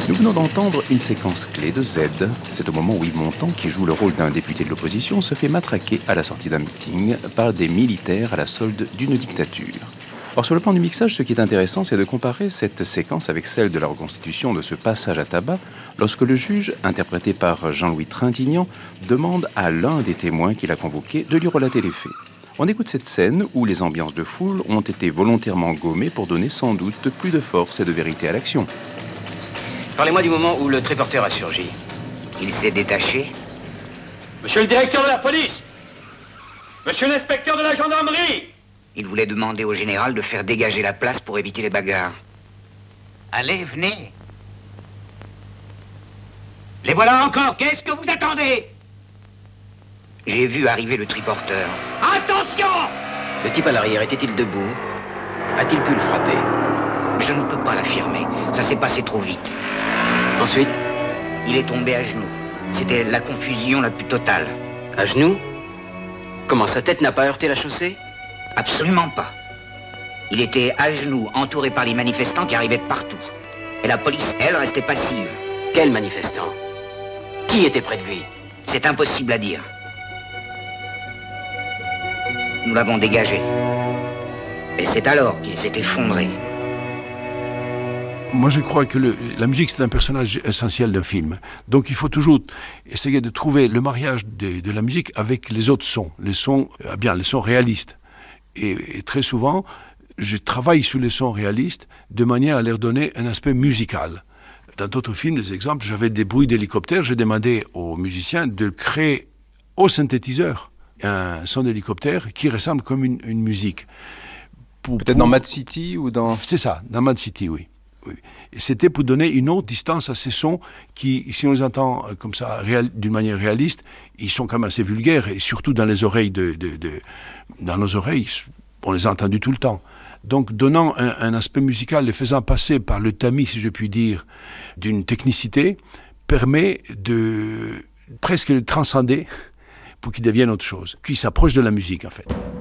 Nous venons d'entendre une séquence clé de Z. C'est au moment où Yves Montand, qui joue le rôle d'un député de l'opposition, se fait matraquer à la sortie d'un meeting par des militaires à la solde d'une dictature. Or, sur le plan du mixage, ce qui est intéressant, c'est de comparer cette séquence avec celle de la reconstitution de ce passage à tabac, lorsque le juge, interprété par Jean-Louis Trintignant, demande à l'un des témoins qu'il a convoqué de lui relater les faits. On écoute cette scène où les ambiances de foule ont été volontairement gommées pour donner sans doute plus de force et de vérité à l'action. Parlez-moi du moment où le triporteur a surgi. Il s'est détaché. Monsieur le directeur de la police! Monsieur l'inspecteur de la gendarmerie! Il voulait demander au général de faire dégager la place pour éviter les bagarres. Allez, venez. Les voilà encore, qu'est-ce que vous attendez? J'ai vu arriver le triporteur. Attention! Le type à l'arrière était-il debout? A-t-il pu le frapper? Je ne peux pas l'affirmer, ça s'est passé trop vite. Ensuite, Il est tombé à genoux. C'était la confusion la plus totale. à genoux? Comment, sa tête n'a pas heurté la chaussée? Absolument pas. Il était à genoux, entouré par les manifestants qui arrivaient de partout. Et la police, elle, restait passive. Quel manifestant? Qui était près de lui? C'est impossible à dire. Nous l'avons dégagé. Et c'est alors qu'il s'est effondré. Moi, je crois que la musique, c'est un personnage essentiel d'un film. Donc, il faut toujours essayer de trouver le mariage de la musique avec les autres sons. Les sons réalistes. Et très souvent, je travaille sur les sons réalistes de manière à leur donner un aspect musical. Dans d'autres films, des exemples, j'avais des bruits d'hélicoptère. J'ai demandé aux musiciens de créer au synthétiseur un son d'hélicoptère qui ressemble comme une musique. Peut-être dans Mad City ou dans... C'est ça, dans Mad City, oui. Oui. Et c'était pour donner une autre distance à ces sons qui, si on les entend comme ça, d'une manière réaliste, ils sont quand même assez vulgaires, et surtout dans les oreilles dans nos oreilles, on les a entendus tout le temps. Donc, donnant un aspect musical, les faisant passer par le tamis, si je puis dire, d'une technicité, permet de presque le transcender pour qu'il devienne autre chose, qui s'approche de la musique, en fait.